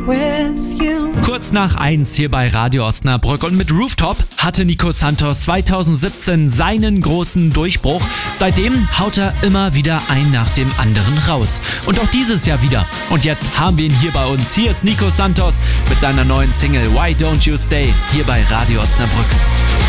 with you. Kurz nach 1 hier bei Radio Osnabrück und mit Rooftop hatte Nico Santos 2017 seinen großen Durchbruch. Seitdem haut er immer wieder ein nach dem anderen raus. Und auch dieses Jahr wieder. Und jetzt haben wir ihn hier bei uns. Hier ist Nico Santos mit seiner neuen Single Why Don't You Stay hier bei Radio Osnabrück.